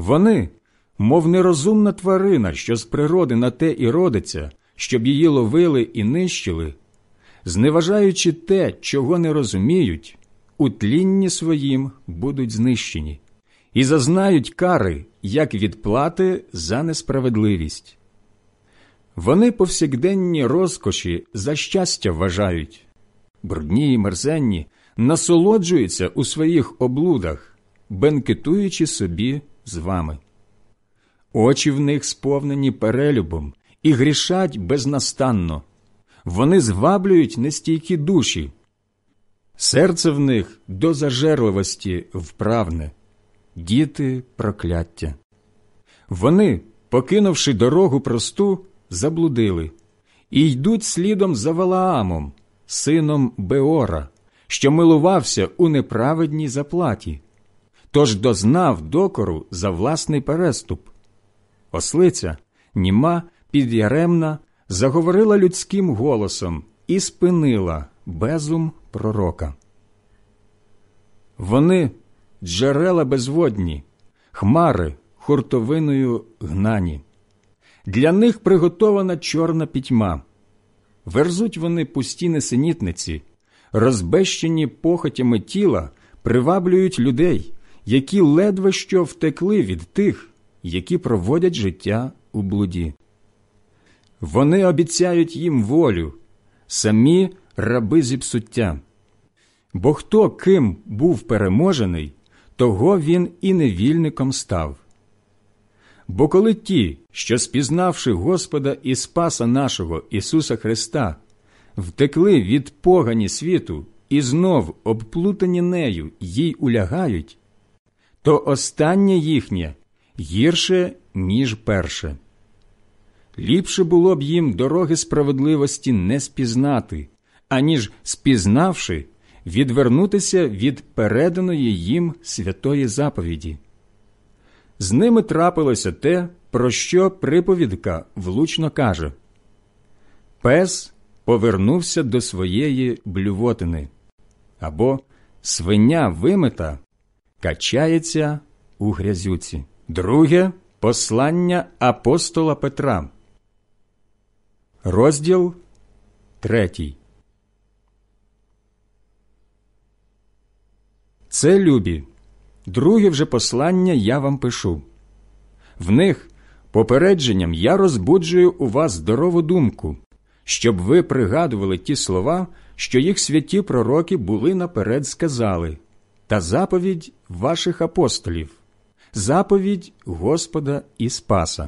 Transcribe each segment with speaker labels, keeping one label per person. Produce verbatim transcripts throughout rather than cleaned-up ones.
Speaker 1: Вони, мов нерозумна тварина, що з природи на те і родиться, щоб її ловили і нищили, зневажаючи те, чого не розуміють, у тлінні своїм будуть знищені і зазнають кари, як відплати за несправедливість. Вони повсякденні розкоші за щастя вважають, брудні й мерзенні насолоджуються у своїх облудах, бенкетуючи собі з вами. Очі в них сповнені перелюбом і грішать безнастанно. Вони зваблюють нестійкі душі. Серце в них до зажерливості вправне, діти прокляття. Вони, покинувши дорогу просту, заблудили і йдуть слідом за Валаамом, сином Беора, що милувався у неправедній заплаті, тож дознав докору за власний переступ. Ослиця, німа, підяремна, заговорила людським голосом і спинила безум пророка. Вони – джерела безводні, хмари хуртовиною гнані. Для них приготована чорна пітьма. Верзуть вони пусті несенітниці, розбещені похотями тіла приваблюють людей, які ледве що втекли від тих, які проводять життя у блуді. Вони обіцяють їм волю, самі раби зіпсуття. Бо хто ким був переможений, того він і невільником став. Бо коли ті, що спізнавши Господа і Спаса нашого Ісуса Христа, втекли від погані світу і знов обплутані нею їй улягають, то останнє їхнє гірше, ніж перше. Ліпше було б їм дороги справедливості не спізнати, аніж, спізнавши, відвернутися від переданої їм святої заповіді. З ними трапилося те, про що приповідка влучно каже: «Пес повернувся до своєї блювотини», або «свиня вимита качається у грязюці». Друге послання апостола Петра. Розділ третій. Це, любі, друге вже послання я вам пишу. В них попередженням я розбуджую у вас здорову думку, щоб ви пригадували ті слова, що їх святі пророки були наперед сказали, та заповідь ваших апостолів, заповідь Господа і Спаса.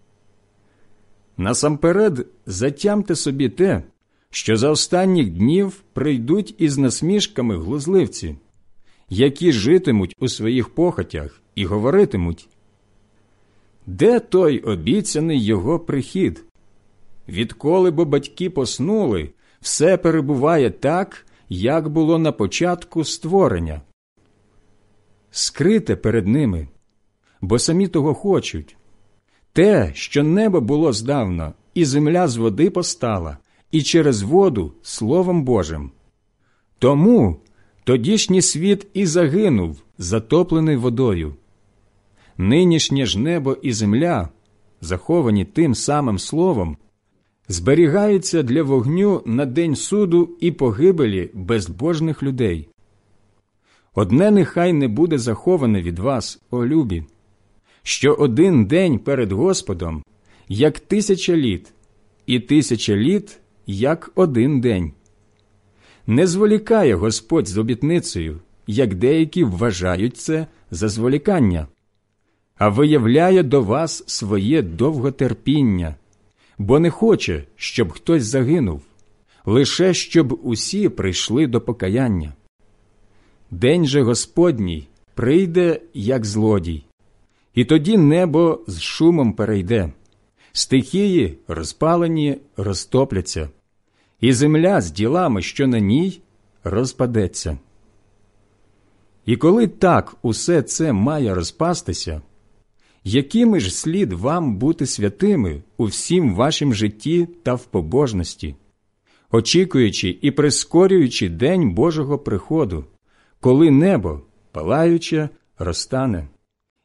Speaker 1: Насамперед затямте собі те, що за останніх днів прийдуть із насмішками глузливці, які житимуть у своїх похотях і говоритимуть: «Де той обіцяний його прихід? Відколи бо батьки поснули, все перебуває так, як було на початку створення». Скрите перед ними, бо самі того хочуть. Те, що небо було здавна, і земля з води постала, і через воду Словом Божим. Тому тодішній світ і загинув, затоплений водою. Нинішнє ж небо і земля, заховані тим самим Словом, зберігаються для вогню на день суду і погибелі безбожних людей. Одне нехай не буде заховане від вас, о любі, що один день перед Господом, як тисяча літ, і тисяча літ, як один день. Не зволікає Господь з обітницею, як деякі вважають це за зволікання, а виявляє до вас своє довготерпіння, бо не хоче, щоб хтось загинув, лише щоб усі прийшли до покаяння. День же Господній прийде, як злодій, і тоді небо з шумом перейде, стихії розпалені розтопляться, і земля з ділами, що на ній, розпадеться. І коли так усе це має розпастися, якими ж слід вам бути святими у всім вашім житті та в побожності, очікуючи і прискорюючи день Божого приходу, коли небо, палаюче, розтане,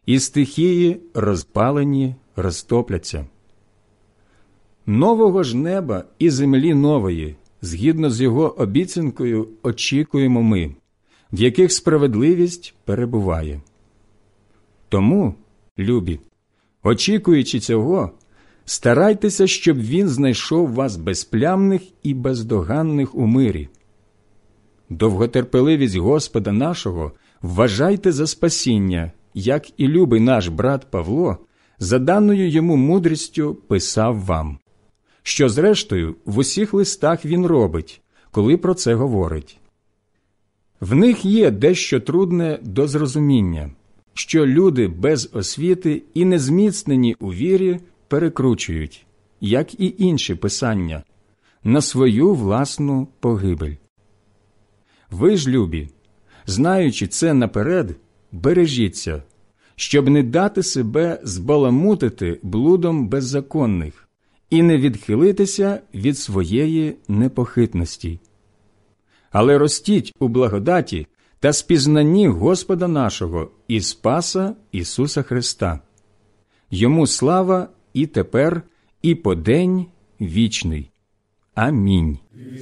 Speaker 1: і стихії розпалені розтопляться. Нового ж неба і землі нової, згідно з його обіцянкою, очікуємо ми, в яких справедливість перебуває. Тому, любі, очікуючи цього, старайтеся, щоб він знайшов вас безплямних і бездоганних у мирі. Довготерпеливість Господа нашого вважайте за спасіння, як і любий наш брат Павло за даною йому мудрістю писав вам, що, зрештою, в усіх листах він робить, коли про це говорить. В них є дещо трудне до зрозуміння, що люди без освіти і незміцнені у вірі перекручують, як і інші писання, на свою власну погибель. Ви ж, любі, знаючи це наперед, бережіться, щоб не дати себе збаламутити блудом беззаконних і не відхилитися від своєї непохитності. Але ростіть у благодаті та спізнанні Господа нашого і Спаса Ісуса Христа. Йому слава і тепер, і по день вічний. Амінь.